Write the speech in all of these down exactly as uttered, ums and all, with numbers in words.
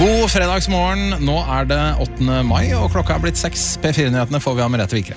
God fredagsmorgen, nå er det åttende mai, og klokka er blitt seks. P fire-nyhetene får vi av Merete Vikre.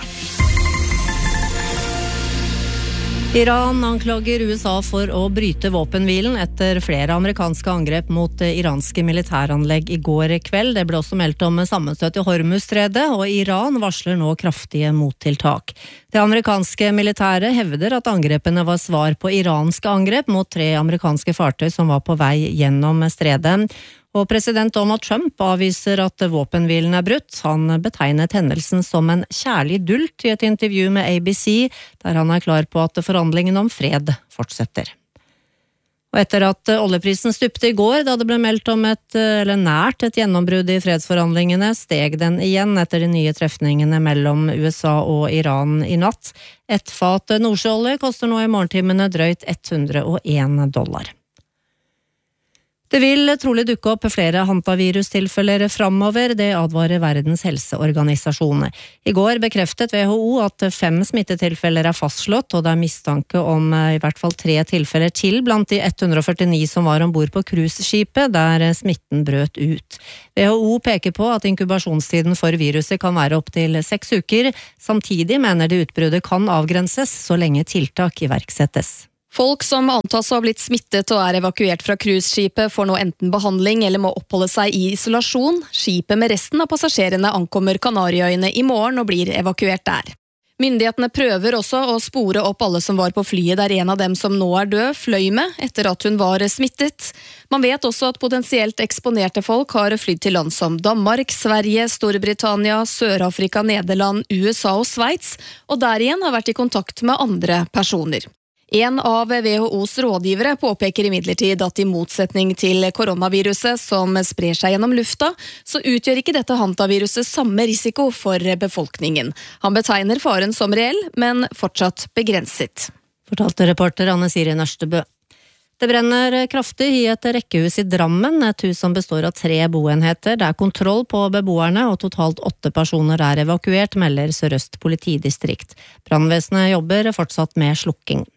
Iran anklager U S A for å bryte våpenhvilen etter flere amerikanske angrep mot iranske militæranlegg i går kveld. Det ble også meldt om sammenstøt i Hormuzstredet, og Iran varsler nå kraftige mottiltak. Det amerikanske militæret hevder at angrepene var svar på iranske angrep mot tre amerikanske fartøy som var på vei gjennom stredet. Og president Donald Trump avviser at våpenhvilen er brutt. Han betegnet hendelsen som en kjærlig dult i et intervju med A B C, der han er klar på at forhandlingen om fred fortsetter. Og etter at oljeprisen stupte i går, da det ble meldt om et, eller nært et gjennombrudd i fredsforhandlingene, steg den igjen etter de nye trefningene mellom U S A og Iran i natt. Et fat nordsjøolje koster nå i morgentimene drøyt hundre og en dollar. Det vil trolig dukke opp flere hantavirustilfeller framover, det advarer Verdens helseorganisasjon. I går bekreftet W H O at fem smittetilfeller er fastslått, og det er mistanke om i hvert fall tre tilfeller til blant de hundre og førtini som var ombord på cruiseskipet, der smitten brøt ut. W H O peker på at inkubasjonstiden for viruset kan være opp til seks uker. Samtidig mener de utbruddet kan avgrenses så lenge tiltak iverksettes. Folk som antas å ha blitt smittet og er evakuert fra cruiseskipet får nå enten behandling eller må oppholde seg i isolasjon. Skipet med resten av passasjerene ankommer Kanariøyene i morgen og blir evakuert der. Myndighetene prøver også å spore opp alle som var på flyet der en av dem som nå er død fløy med etter at hun var smittet. Man vet også at potensielt eksponerte folk har flydd til land som Danmark, Sverige, Storbritannia, Sør-Afrika, Nederland, U S A og Sveits, og der igjen har vært i kontakt med andre personer. En av W H O's rådgivere påpeker imidlertid at i motsetning til koronaviruset som sprer seg gjennom lufta, så utgjør ikke dette hantaviruset samme risiko for befolkningen. Han betegner faren som reell, men fortsatt begrenset. Fortalte reporter Anne Siri Nørstebø. Det brenner kraftig i et rekkehus i Drammen, et hus som består av tre boenheter. Det er kontroll på beboerne, og totalt åtte personer er evakuert, melder Sør-Øst politidistrikt. Brannvesenet jobber fortsatt med slukking.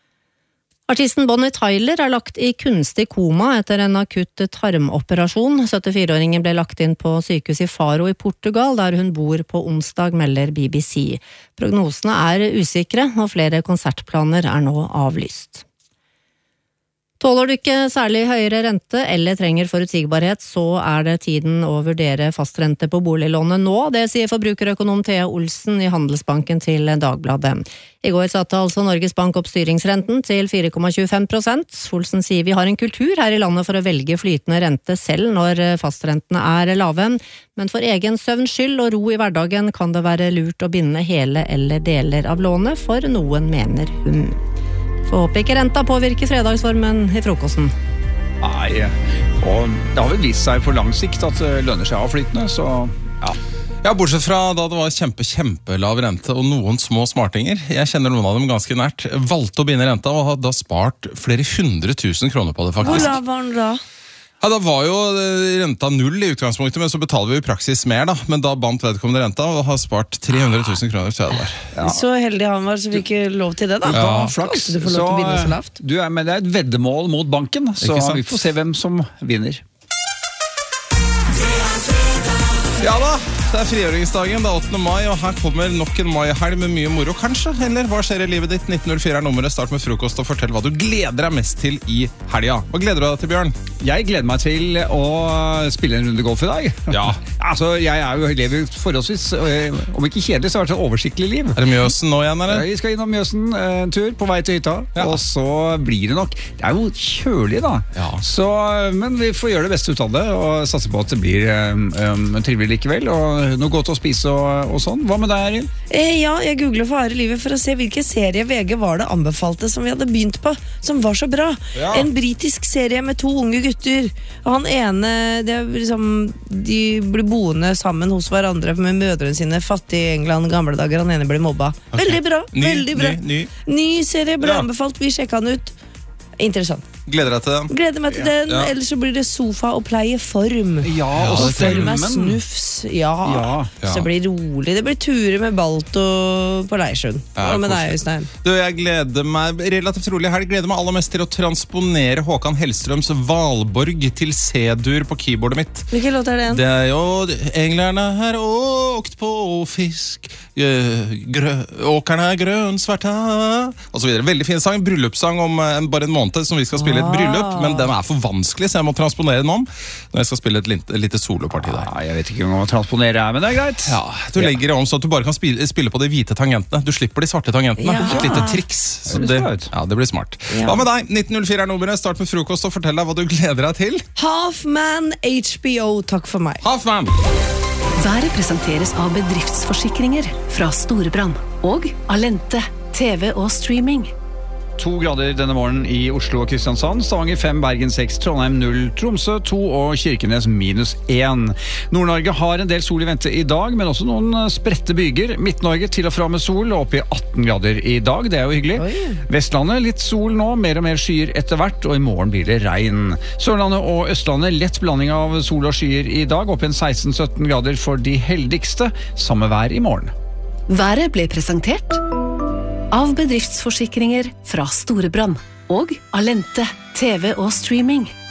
Artisten Bonnie Tyler er lagt i kunstig koma etter en akutt tarmoperasjon. syttifire-åringen ble lagt inn på sykehus i Faro i Portugal, der hun bor på onsdag, melder B B C. Prognosene er usikre, og flere konsertplaner er nå avlyst. Tåler du ikke særlig høyere rente eller trenger forutsigbarhet, så er det tiden å vurdere fastrente på boliglånet nå. Det sier forbrukerøkonom Thea Olsen i Handelsbanken til Dagbladet. I går satte altså Norges Bank opp styringsrenten til fire komma tjuefem prosent. Olsen sier vi har en kultur her i landet for å velge flytende rente selv når fastrentene er lave, men for egen søvns skyld og ro i hverdagen kan det være lurt å binde hele eller deler av lånet, for noen mener hun. Så håper ikke renta påvirker fredagsformen i frokosten. Nei, og det har vel vist seg på lang sikt at det lønner seg avflytende, så ja. Ja, bortsett fra da det var kjempe, kjempelav rente og noen små smartinger. Jeg kjenner noen av dem ganske nært. Valgte å binde renta og hadde da spart flere hundre tusen kroner på det, faktisk. Hvor lav var den da? Ja, da var jo renta null i utgangspunktet, men så betaler vi i praksis mer da. Men da bandt vedkommende renta og har spart tre hundre tusen kroner til det der. Ja. Så heldig han var, så fikk ikke lov til det da. Ja, flaks. Du får lov til å binde så lavt. Du er, men det er et veddemål mot banken, så vi får se hvem som vinner. Ja da, det er frigjøringsdagen, det er åttende mai, og her kommer nok en mai-helg med mye moro, kanskje? Eller hva skjer i livet ditt? nitten null fire er nummeret, start med frokost og fortell hva du gleder deg mest til i helga. Hva gleder du deg til, Bjørn? Jeg gleder meg til å spille en runde golf i dag. Ja. Altså, jeg er jo lever forholdsvis, om ikke kjedelig, så har det vært et oversiktlig liv. Er det Mjøsen nå igjen, eller? Vi skal innom Mjøsen en tur på vei til hytta, ja. Og så blir det nok, det er jo kjølig da, ja. Så, men vi får gjøre det beste ut av det, og satser på at det blir um, um, trivelig likevel, og noe godt å spise og, og sånn. Hva med deg, Erin? Eh, ja, jeg googlet for Are Livet for å se hvilke serie V G var det anbefalte som vi hadde begynt på, som var så bra. Ja. En britisk serie med to unge gutter. Og han ene, det er liksom, de blir boende sammen hos hverandre med mødrene sine, fattig i England, gamle dager. Han ene blir mobba. Okay. Veldig bra, ny, veldig bra. Ny, ny. ny serie ble ja. anbefalt, vi sjekket han ut. Interessant. Gleder deg til den? Gleder meg til den, Ja. ellers så blir det sofa og pleieform. Ja, Ja, og det Form er strømmen. snufs, ja. Ja. Ja. Så det blir rolig. Det blir turer med Balto på Leirsund. Ja, Hva med deg, koselig. Øystein? Du, jeg gleder meg relativt rolig her. Gleder meg aller mest til å transponere Håkan Hellstrøms Valborg til C-dur på keyboardet mitt. Hvilken låt er det igjen? Det er jo englerne har åkt på fisk, øh, grø, åkerne er grønn, svarta, og så videre. Veldig fin sang, bryllupssang om en, bare en måned som vi skal spille et Ah. bryllup, men den er for vanskelig, så jeg må transponere den om når jeg skal spille et lite, lite soloparti der. Ja, jeg vet ikke hva transponere er, men det er greit. Ja, du legger det om så at du bare kan spille, spille på de hvite tangentene. Du slipper de svarte tangentene. Ja. Et lite triks. Så Det det, blir smart. ja, det blir smart. Ja. Hva med deg? nitten null fire er nummeret. Start med frokost og fortell deg hva du gleder deg til. Halfman H B O, takk for meg. Halfman! Været presenteres av bedriftsforsikringer fra Storebrand og Alente, T V og streaming. To grader denne morgenen i Oslo og Kristiansand, Stavanger fem, Bergen seks, Trondheim null, Tromsø to og Kirkenes minus én. Nord-Norge har en del sol i vente i dag, men også noen spredte byger. Midt-Norge til og fra med sol, og opp i atten grader i dag, det er jo hyggelig. Oi. Vestlandet litt sol nå, mer og mer skyer etter hvert, og i morgen blir det regn. Sørlandet og Østlandet lett blanding av sol og skyer i dag, opp i seksten sytten grader for de heldigste, samme vær i morgen. Været ble presentert av bedriftsforsikringer fra Storebrand og Alente, T V og streaming.